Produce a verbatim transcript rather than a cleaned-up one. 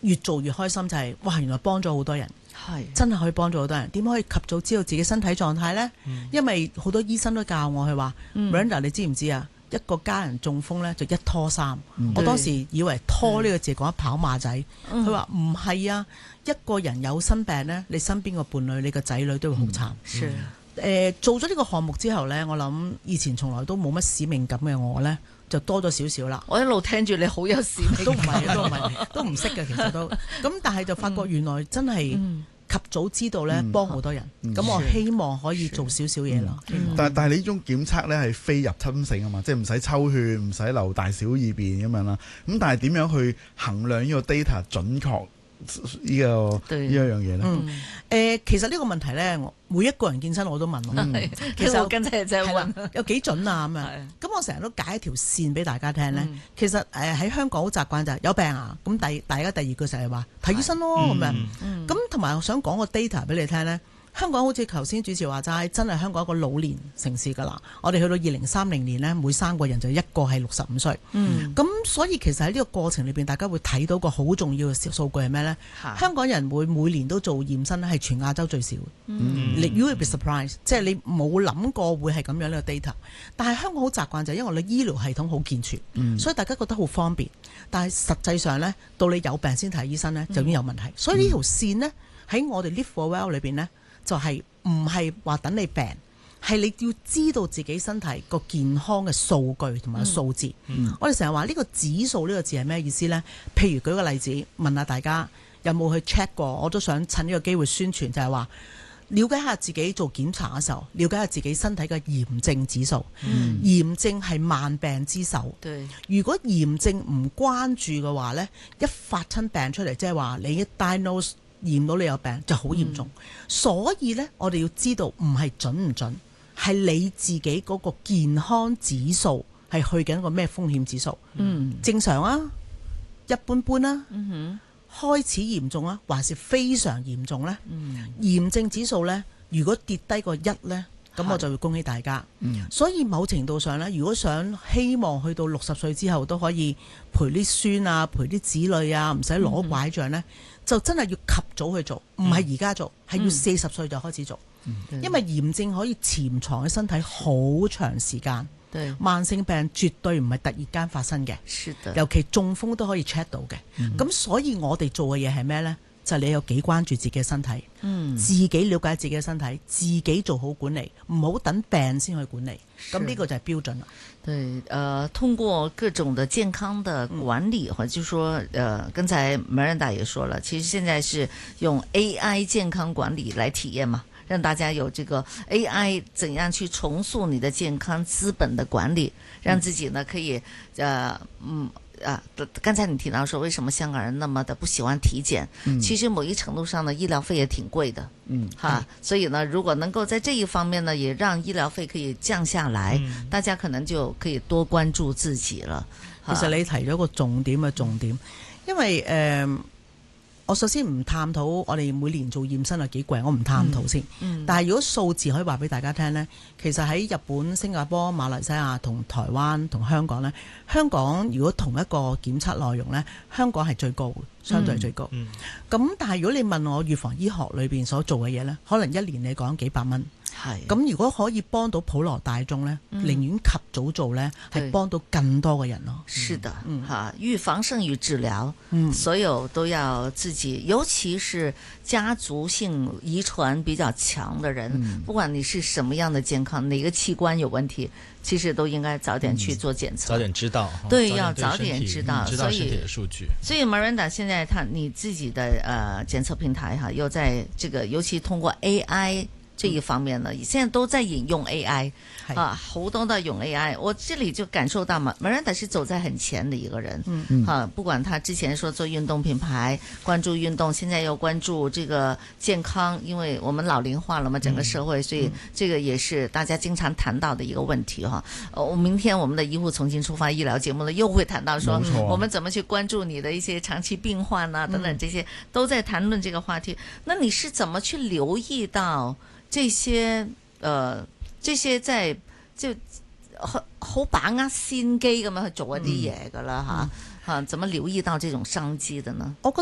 越做越開心，就係、是、哇原來幫咗好多人，係真係可以幫咗好多人。點可以及早知道自己身體狀態呢？嗯、因為好多醫生都教我佢話 Miranda 你知唔知啊？一個家人中風呢，就一拖三。嗯、我當時以為拖呢個字講跑馬仔，佢話唔係啊，一個人有生病呢，你身邊個伴侶、你個仔女都會好慘。嗯呃、做咗呢個項目之後呢，我諗以前從來都冇乜使命感嘅我呢，就多咗少少啦。 我一路聽住你好有使命感， 都唔係，都唔係，都唔識嘅其實都。咁但係就發覺原來真係及早知道呢，幫好多人。咁、嗯、我希望可以做少少嘢啦。 但但係你呢種檢測呢係非入侵性啊嘛，即係唔使抽血，唔使流大小二便咁樣啦。咁但係點樣去衡量呢個 data 準確？呢、這個呢一樣嘢咧， 嗯呃，其實呢個問題咧，我每一個人健身我都問，嗯、其實我跟真係真係問有幾準啊咁啊，咁我成日都解一條線俾大家聽咧。嗯、其實誒喺、呃、香港好習慣就係有病啊，咁第大家第二句就係話睇醫生咯咁樣，咁同埋我想講個 data 俾你聽咧。香港好似頭先主持話齋，真係香港一個老年城市㗎啦。我哋去到二零三零年呢，每三個人就一個係六十五歲。嗯，咁所以其實喺呢個過程裏邊，大家會睇到個好重要嘅數據係咩呢？啊、香港人會每年都做驗身咧，係全亞洲最少。嗯，你 you will be surprised，即係你冇諗過會係咁樣呢個 data。但係香港好習慣就係因為我哋醫療系統好健全，嗯、所以大家覺得好方便。但係實際上呢，到你有病先睇醫生呢，就已經有問題。嗯、所以呢條線呢，喺我哋 Live for Well 裏邊呢。就係唔係話等你病，係你要知道自己身體個健康嘅數據同埋數字。嗯嗯、我哋成日話呢個指數呢個字係咩意思呢？譬如舉個例子，問下大家有冇去 check 過？我都想趁呢個機會宣傳，就係話了解下自己做檢查嘅時候，了解下自己身體嘅炎症指數。嗯、炎症係萬病之首。對，如果炎症唔關注嘅話呢，一發親病出嚟，即係話你一 diagnose。驗到你有病就好嚴重，嗯、所以呢，我哋要知道唔係準唔準，係你自己嗰個健康指數係去緊一個咩風險指數？嗯，正常啊，一般般啊，嗯、哼開始嚴重啊，還是非常嚴重呢？嗯、炎症指數呢，如果跌低過一呢，咁我就會恭喜大家。嗯、所以某程度上呢，如果想希望去到六十歲之後都可以陪啲孫啊，陪啲子女啊，唔使攞拐杖呢。嗯就真係要及早去做，唔係而家做，係、嗯、要四十歲就開始做。嗯、因為炎症可以潛藏喺身體好長時間。對慢性病絕對唔係突然間發生嘅，的尤其中風都可以 check 到嘅。咁、嗯、所以我哋做嘅嘢係咩呢？就係、你有幾關注自己嘅身體，嗯、自己了解自己嘅身體，自己做好管理，唔好等病先去管理。咁呢個就係標準啦。 對，呃，通過各種的健康的管理，或者、嗯、就說，呃，剛才 Miranda 也說了，其實現在是用 A I 健康管理來體驗嘛，讓大家有這個 A I 怎樣去重塑你的健康資本的管理，讓自己呢可以，呃，嗯。啊，剛才你提到說，為什麼香港人那麼的不喜歡體檢？嗯、其實某一程度上呢，醫療費也挺貴的。嗯，哈，嗯、所以呢，如果能夠在這一方面呢，也讓醫療費可以降下來，嗯、大家可能就可以多關注自己了。 其實你提咗個重點嘅重點，因為誒。呃我首先唔探討我哋每年做驗身係幾貴，我唔探討先。嗯嗯、但係如果數字可以話俾大家聽呢，其實喺日本、新加坡、馬來西亞同台灣同香港呢，香港如果同一個檢測內容呢，香港係最高，相對係最高。咁、嗯嗯、但係如果你問我預防醫學裏邊所做嘅嘢呢，可能一年你講幾百蚊。係咁，如果可以幫到普羅大眾呢，寧願及早做呢，係幫到更多嘅人咯。 是的，嗯哈，預防勝於治療，嗯，所有都要自己，尤其是家族性遺傳比較強的人，嗯、不管你是什麼樣的健康，哪個器官有問題，其實都應該早點去做檢測， 早點知道， 對，要早點知道， 知道身體的數據。 所以 Miranda 現在他你自己的呃檢測平台哈，又在這個尤其通過 A I。這一方面呢，現在都在引用 A I，是啊，好多都用 A I。我這裏就感受到嘛 Miranda 是走在很前的一個人，嗯嗯，啊，不管他之前說做運動品牌，關注運動，現在又關注這個健康，因為我們老齡化了嘛，整個社會，嗯、所以這個也是大家經常談到的一個問題哈。我、啊、明天我們的醫護重新出發醫療節目呢，又會談到說，我們怎麼去關注你的一些長期病患啊，等等這些都在談論這個話題。那你是怎麼去留意到？這些，呃，這些在就好好把握先機咁樣去做一啲嘢噶啦吓吓，怎麼留意到這種商機的呢？ 我覺